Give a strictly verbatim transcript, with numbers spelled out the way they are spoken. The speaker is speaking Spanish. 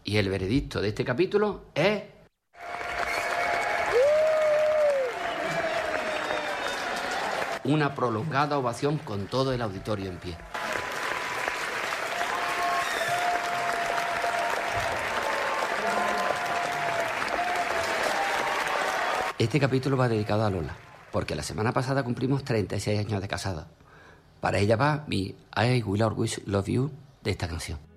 Y el veredicto de este capítulo es... una prolongada ovación con todo el auditorio en pie. Este capítulo va dedicado a Lola, porque la semana pasada cumplimos treinta y seis años de casada. Para ella va mi I Will Always Love You de esta canción.